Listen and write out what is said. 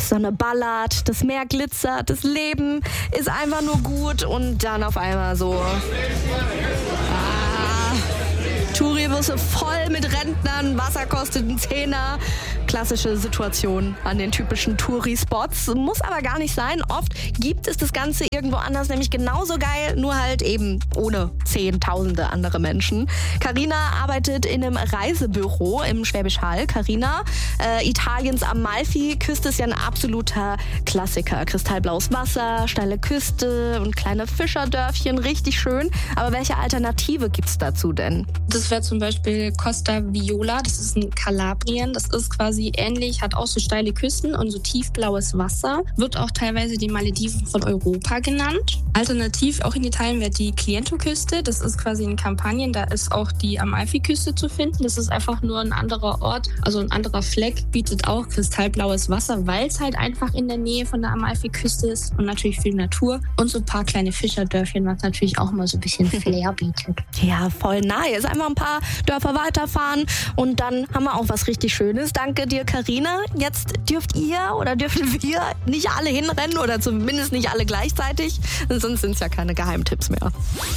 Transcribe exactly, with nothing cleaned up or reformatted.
Sonne ballert, das Meer glitzert, das Leben ist einfach nur gut und dann auf einmal so... Ah, Touribusse voll mit Rentnern, Wasser kostet einen Zehner. Klassische Situation an den typischen Touri-Spots. Muss aber gar nicht sein. Oft gibt es das Ganze irgendwo anders, nämlich genauso geil, nur halt eben ohne zehntausende andere Menschen. Carina arbeitet in einem Reisebüro im Schwäbisch Hall. Carina, äh, Italiens Amalfi-Küste ist ja ein absoluter Klassiker. Kristallblaues Wasser, steile Küste und kleine Fischerdörfchen, richtig schön. Aber welche Alternative gibt's dazu denn? Das wäre zum Beispiel Costa Viola, das ist in Kalabrien. Das ist quasi ähnlich, hat auch so steile Küsten und so tiefblaues Wasser. Wird auch teilweise die Malediven von Europa genannt. Alternativ auch in Italien wäre die Cliento-Küste. Das ist quasi in Kampanien, da ist auch die Amalfi-Küste zu finden. Das ist einfach nur ein anderer Ort, also ein anderer Fleck, bietet auch kristallblaues Wasser, weil es halt einfach in der Nähe von der Amalfi-Küste ist und natürlich viel Natur und so ein paar kleine Fischerdörfchen, was natürlich auch mal so ein bisschen Flair bietet. Ja, voll nice. Einfach ein paar Dörfer weiterfahren und dann haben wir auch was richtig Schönes. Danke dir, Carina. Jetzt dürft ihr oder dürfen wir nicht alle hinrennen oder zumindest nicht alle gleichzeitig, sonst sind es ja keine Geheimtipps mehr.